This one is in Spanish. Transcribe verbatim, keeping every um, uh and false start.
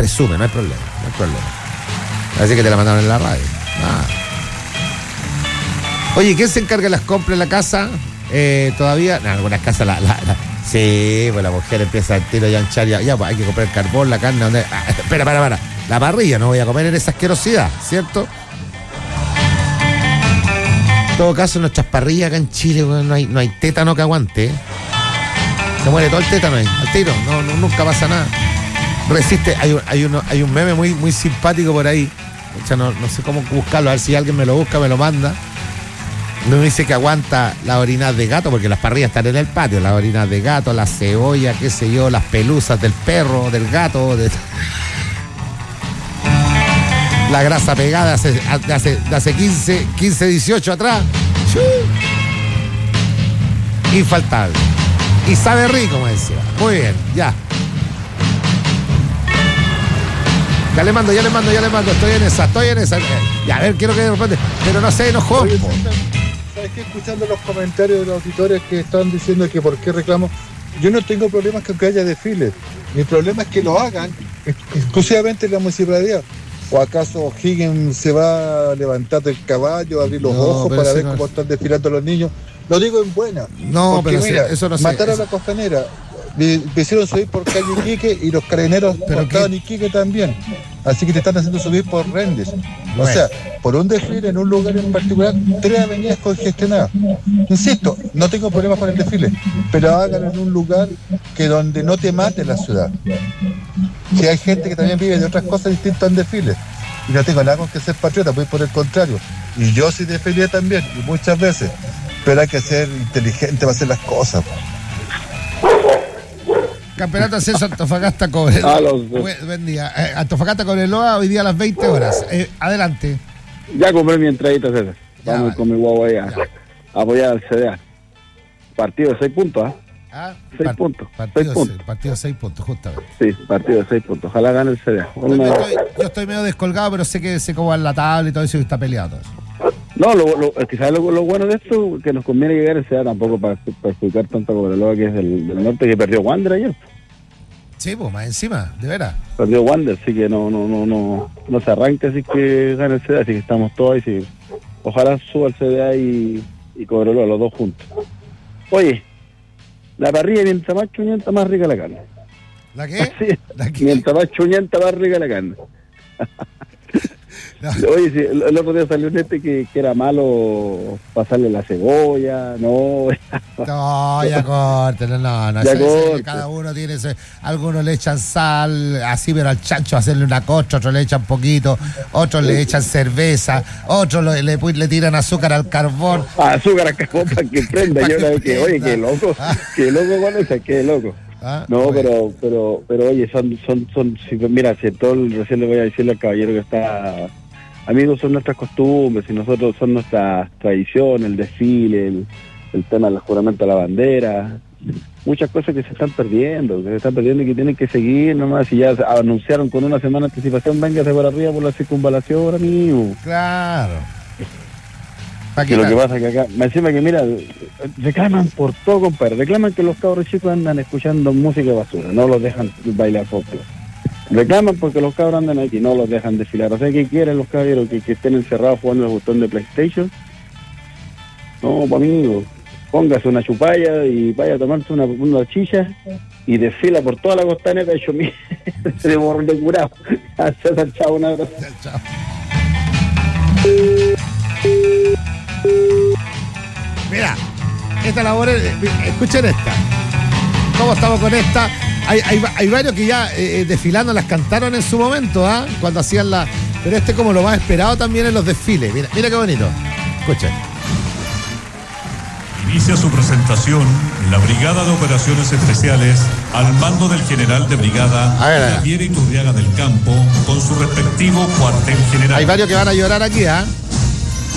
presume, no hay problema, no hay problema. Así que te la mandaron en la radio. Ah. Oye, ¿quién se encarga de las compras en la casa? Eh, todavía, en algunas casas la, la, la sí, pues la mujer empieza el tiro ya a hinchar, ya, ya pues hay que comprar el carbón, la carne, donde, ah, espera, para, para, la parrilla, no voy a comer en esa asquerosidad, ¿cierto? En todo caso, en nuestras parrillas acá en Chile, bueno, no hay, no hay tétano que aguante, ¿eh? Se muere todo el tétano ahí, al tiro, no, no, nunca pasa nada. Resiste, hay un, hay uno, hay un meme muy, muy simpático por ahí. O sea, no, no sé cómo buscarlo, a ver si alguien me lo busca, me lo manda. Me dice que aguanta las orinas de gato, porque las parrillas están en el patio, las orinas de gato, la cebolla, qué sé yo, las pelusas del perro, del gato, de... la grasa pegada de hace, de hace, de hace quince, quince, dieciocho atrás. Infaltable. Y sabe rico, me decía. Muy bien, ya. Ya le mando, ya le mando, ya le mando. Estoy en esa, estoy en esa. Ya, a ver, quiero que de repente. Pero no sé, enojó. Oye, ¿sabes qué? Escuchando los comentarios de los auditores que están diciendo que por qué reclamo. Yo no tengo problemas con que haya desfiles. Mi problema es que lo hagan exclusivamente en la municipalidad. ¿O acaso Higgins se va a levantar del caballo, a abrir los no, ojos para ver no cómo es. Están desfilando los niños? Lo digo en buena. No, porque, pero mira, eso no sé. Mataron a la costanera. Me hicieron subir por calle Iquique y los carabineros estaban Iquique también. Así que te están haciendo subir por Rendes. Bueno. O sea, por un desfile en un lugar en particular, tres avenidas congestionadas. Insisto, no tengo problemas con el desfile, pero háganlo en un lugar que donde no te mate la ciudad. Si hay gente que también vive de otras cosas distintas en desfiles. Y no tengo nada con que ser patriota, voy por el contrario. Y yo sí desfilé también, y muchas veces. Pero hay que ser inteligente para hacer las cosas. Campeonato Ascenso Antofagasta Cobreloa. Buen, buen día. Eh, Antofagasta Cobreloa hoy día a las veinte horas. Eh, adelante. Ya compré mi entradita, César. Vamos vale. con mi guagua ahí a, a apoyar al C D A. Partido de seis puntos, ¿eh? Ah, seis part, puntos. Partido seis puntos. Seis, partido de seis puntos, justamente. Sí, partido de seis puntos. Ojalá gane el C D A. Yo, yo, estoy, yo estoy medio descolgado, pero sé que sé cómo va en la tabla y todo eso y está peleado todo eso. No, lo, lo, quizás lo, lo bueno de esto que nos conviene llegar el C D A tampoco para perjudicar tanto a Cobreloa, que es del, del norte, que perdió Wander ayer. Sí, pues más encima, de veras. Perdió Wander, así que no, no, no, no, no se arranca, así que gana el C D A, así que estamos todos ahí, sí. Ojalá suba el C D A y, y Cobreloa, los dos juntos. Oye, la parrilla mientras más chuñenta, más rica la carne. ¿La qué? Sí, ¿La qué? Mientras más chuñenta, más rica la carne. No. Oye, sí, el, el otro día salió un este que, que era malo pasarle la cebolla, no. No, ya corte, no, no, no. Ya Ese, corte. Ese, cada uno tiene ese, algunos le echan sal, así, pero al chancho hacerle una cocha, otros le echan poquito, otros le echan cerveza, otros le, le, le tiran azúcar al carbón. Ah, azúcar al carbón para que prenda. Para Yo que la que, oye, qué loco, ah. qué loco con esa, qué loco. Ah, no, bueno. pero, pero, pero oye, son, son, son, si, mira, si todo el, recién le voy a decirle al caballero que está, amigos, son nuestras costumbres y nosotros son nuestras tradiciones, el desfile, el, el tema del juramento a la bandera, muchas cosas que se están perdiendo, que se están perdiendo y que tienen que seguir nomás. Y ya anunciaron con una semana de anticipación, véngase por arriba por la circunvalación, amigo. Claro. Que lo que pasa es que acá, me encima que mira, reclaman por todo, compadre, reclaman que los cabros chicos andan escuchando música basura, no los dejan bailar folclore. Reclaman porque los cabros andan aquí, no los dejan desfilar. O sea, ¿qué quieren los caballeros? ¿Que, que estén encerrados jugando el botón de PlayStation? No, pues amigo, póngase una chupalla y vaya a tomarse una, una chicha y desfila por toda la costanera hecho mí de borro de curado. César, chao, un abrazo. Chao. Mira, esta labor es, escuchen esta. ¿Cómo estamos con esta? Hay, hay, hay varios que ya eh, desfilando las cantaron en su momento, ¿ah? ¿eh? Cuando hacían la... Pero este como lo más esperado también en los desfiles. Mira, mira qué bonito. Escuchen. Inicia su presentación la Brigada de Operaciones Especiales al mando del general de brigada Javier Iturriaga del Campo con su respectivo cuartel general. Hay varios que van a llorar aquí, ¿ah? ¿eh?